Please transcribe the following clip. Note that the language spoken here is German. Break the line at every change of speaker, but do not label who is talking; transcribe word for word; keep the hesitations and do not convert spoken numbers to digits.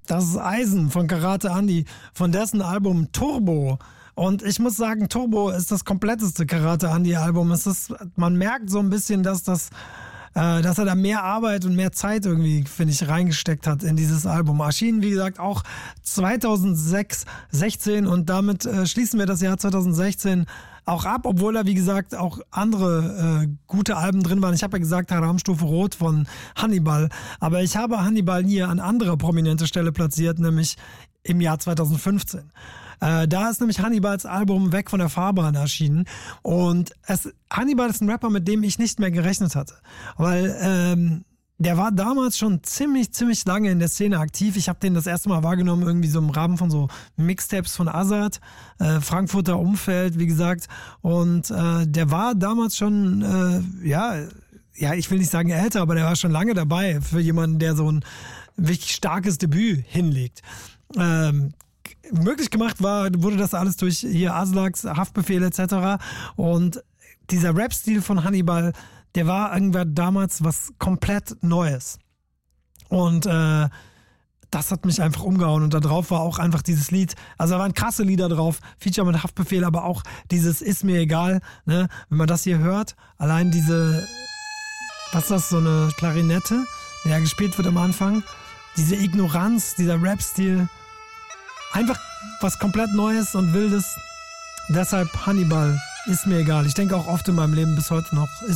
Das ist Eisen von Karate Andy, von dessen Album Turbo. Und ich muss sagen, Turbo ist das kompletteste Karate Andy Album. Es ist, man merkt so ein bisschen, dass das, äh, dass er da mehr Arbeit und mehr Zeit irgendwie, finde ich, reingesteckt hat in dieses Album. Erschienen, wie gesagt, auch zweitausendsechs, sechzehn und damit äh, schließen wir das Jahr zweitausendsechzehn auch ab, obwohl da, wie gesagt, auch andere äh, gute Alben drin waren. Ich habe ja gesagt, Haramstufe Rot von Hannibal, aber ich habe Hannibal hier an anderer prominente Stelle platziert, nämlich im Jahr zweitausendfünfzehn. Äh, da ist nämlich Hannibals Album Weg von der Fahrbahn erschienen und es, Hannibal ist ein Rapper, mit dem ich nicht mehr gerechnet hatte, weil ähm, der war damals schon ziemlich, ziemlich lange in der Szene aktiv. Ich habe den das erste Mal wahrgenommen, irgendwie so im Rahmen von so Mixtapes von Azad, äh, Frankfurter Umfeld, wie gesagt. Und äh, der war damals schon, äh, ja, ja, ich will nicht sagen älter, aber der war schon lange dabei für jemanden, der so ein wirklich starkes Debüt hinlegt. Ähm, möglich gemacht war, wurde das alles durch hier Aslaks, Haftbefehl et cetera. Und dieser Rap-Stil von Hannibal, der war irgendwann damals was komplett Neues. Und äh, das hat mich einfach umgehauen. Und da drauf war auch einfach dieses Lied. Also da waren krasse Lieder drauf. Feature mit Haftbefehl, aber auch dieses Ist mir egal. Ne? Wenn man das hier hört, allein diese, was ist das, so eine Klarinette, die ja gespielt wird am Anfang. Diese Ignoranz, dieser Rap-Stil. Einfach was komplett Neues und Wildes. Deshalb Hannibal. Ist mir egal. Ich denke auch oft in meinem Leben bis heute noch, ist